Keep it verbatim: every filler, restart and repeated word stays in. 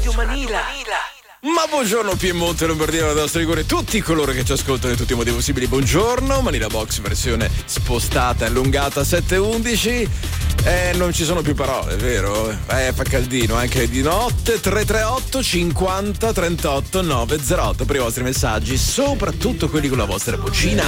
Manila. Ma buongiorno Piemonte, Lombardia, la nostra Ligure, tutti coloro che ci ascoltano in tutti i modi possibili. Buongiorno, Manila Box versione spostata e allungata sette undici. Eh, non ci sono più parole, vero? Eh, fa caldino anche di notte. Tre tre otto cinquanta trentotto nove zero otto per i vostri messaggi, soprattutto quelli con la vostra vocina.